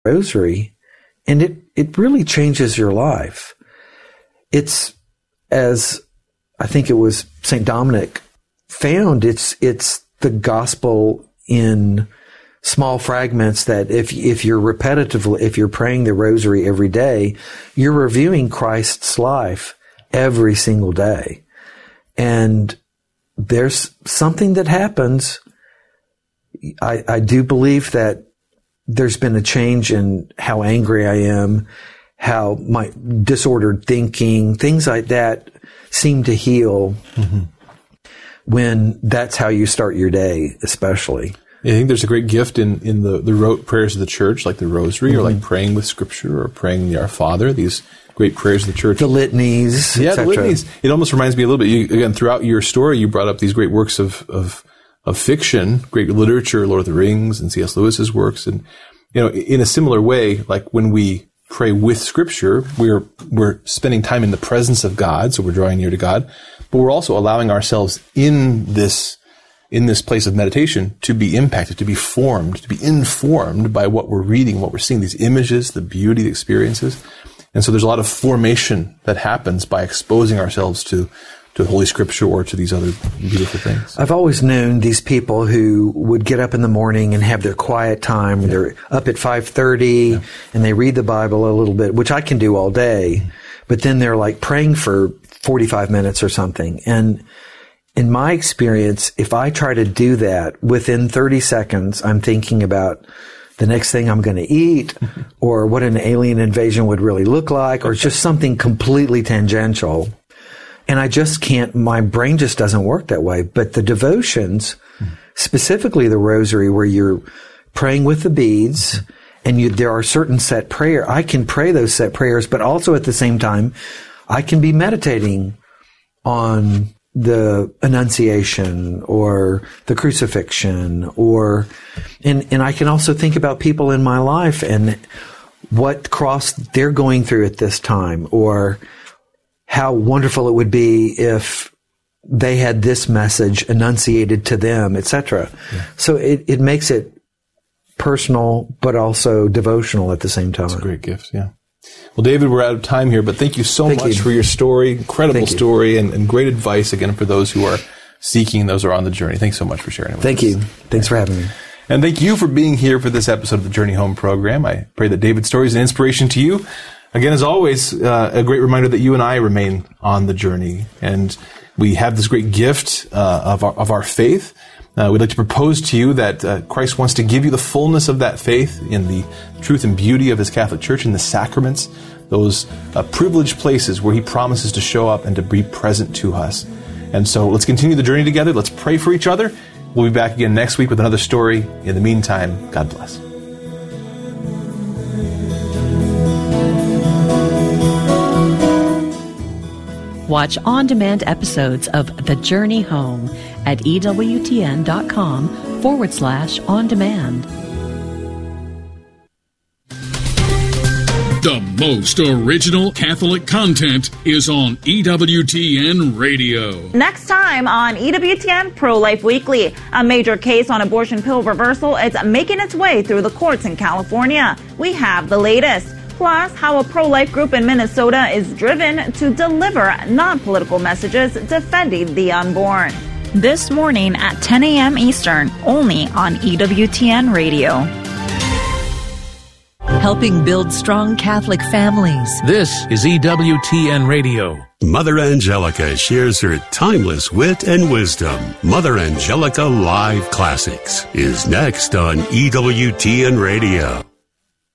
rosary, and it really changes your life. It's, as I think it was St. Dominic found, it's the gospel in small fragments, that if you're praying the rosary every day, you're reviewing Christ's life every single day. And there's something that happens. I do believe that there's been a change in how angry I am, how my disordered thinking, things like that seem to heal when that's how you start your day, especially. I think there's a great gift in the rote prayers of the church, like the rosary, or like praying with Scripture, or praying the Our Father, these great prayers of the church. The litanies, yeah, the litanies. It almost reminds me a little bit, again, throughout your story, you brought up these great works of fiction, great literature, Lord of the Rings and C.S. Lewis's works. And, in a similar way, like when we pray with Scripture, we're spending time in the presence of God, so we're drawing near to God, but we're also allowing ourselves in this place of meditation to be impacted, to be formed, to be informed by what we're reading, what we're seeing, these images, the beauty, the experiences. And so there's a lot of formation that happens by exposing ourselves to Holy Scripture or to these other beautiful things. I've always known these people who would get up in the morning and have their quiet time. They're up at 5:30 and they read the Bible a little bit, which I can do all day, but then they're like praying for 45 minutes or something. And in my experience, if I try to do that, within 30 seconds, I'm thinking about the next thing I'm going to eat, or what an alien invasion would really look like, or just something completely tangential. And I just can't, my brain just doesn't work that way. But the devotions, specifically the rosary, where you're praying with the beads, and there are certain set prayer, I can pray those set prayers, but also at the same time, I can be meditating on the Annunciation or the Crucifixion, and I can also think about people in my life and what cross they're going through at this time, or how wonderful it would be if they had this message enunciated to them, etc. Yeah. So it makes it personal, but also devotional at the same time. It's a great gift, yeah. Well, David, we're out of time here, but thank you so much for your story, incredible story, and great advice, again, for those who are seeking, those who are on the journey. Thanks so much for sharing it with us. Thank you. Thanks for having me. And thank you for being here for this episode of the Journey Home program. I pray that David's story is an inspiration to you. Again, as always, a great reminder that you and I remain on the journey, and we have this great gift of our faith. We'd like to propose to you that Christ wants to give you the fullness of that faith in the truth and beauty of His Catholic Church, in the sacraments, those privileged places where He promises to show up and to be present to us. And so let's continue the journey together. Let's pray for each other. We'll be back again next week with another story. In the meantime, God bless. Watch on-demand episodes of The Journey Home at EWTN.com/on-demand. The most original Catholic content is on EWTN Radio. Next time on EWTN Pro-Life Weekly, a major case on abortion pill reversal is making its way through the courts in California. We have the latest. Plus, how a pro-life group in Minnesota is driven to deliver non-political messages defending the unborn. This morning at 10 a.m. Eastern, only on EWTN Radio. Helping build strong Catholic families. This is EWTN Radio. Mother Angelica shares her timeless wit and wisdom. Mother Angelica Live Classics is next on EWTN Radio.